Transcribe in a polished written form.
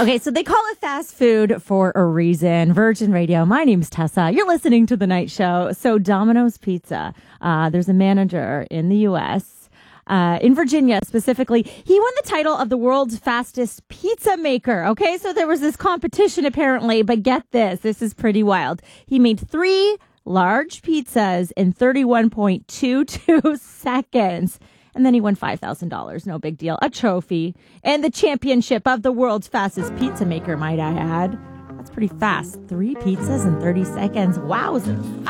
Okay, so they call it fast food for a reason. Virgin Radio. My name's Tessa. You're listening to The Night Show. So Domino's Pizza, there's a manager in the U.S., in Virginia specifically. He won the title of the world's fastest pizza maker. Okay, so there was this competition apparently, but get this. This is pretty wild. He made 3 large pizzas in 31.22 seconds. And then he won $5,000. No big deal. A trophy. And the championship of the world's fastest pizza maker, might I add. That's pretty fast. 3 pizzas in 30 seconds. Wowzers.